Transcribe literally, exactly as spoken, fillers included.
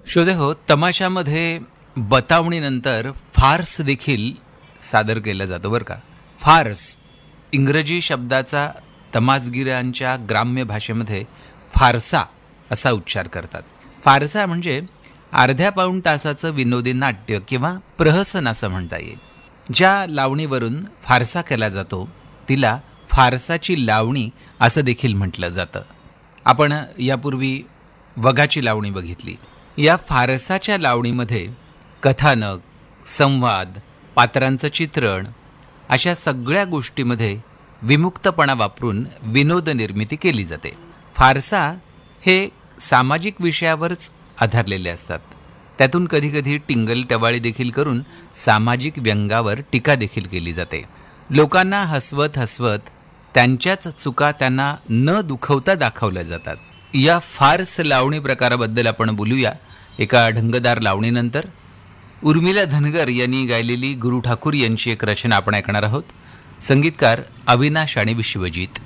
श्रोते हो, तमाशामध्ये बतावणीनंतर फार्स देखील सादर केलं जातं बरं का. फार्स इंग्रजी शब्दाचा तमासगीरांच्या ग्राम्य भाषेमध्ये फारसा असा उच्चार करतात. फारसा म्हणजे अर्ध्या पाऊण तासाचं विनोदी नाट्य किंवा प्रहसन असं म्हणता येईल. ज्या लावणीवरून फारसा केला जातो तिला फारसाची लावणी असं देखील म्हटलं जातं. आपण यापूर्वी वगाची लावणी बघितली. या फारसाच्या लावणीमध्ये कथानक, संवाद, पात्रांचं चित्रण अशा सगळ्या गोष्टीमध्ये विमुक्तपणा वापरून विनोद निर्मिती केली जाते. फारसा हे सामाजिक विषयावरच आधारलेले असतात. त्यातून कधीकधी टिंगल टवाळी देखील करून सामाजिक व्यंगावर टीका देखील केली जाते. लोकांना हसवत हसवत त्यांच्याच चुका त्यांना न दुखवता दाखवल्या जातात. या फार्स लावणी प्रकाराबद्दल आपण बोलूया एका ढंगदार लावणीनंतर. उर्मिला धनगर यांनी गायलेली गुरु ठाकूर यांची एक रचना आपण ऐकणार आहोत. संगीतकार अविनाश आणि विश्वजित.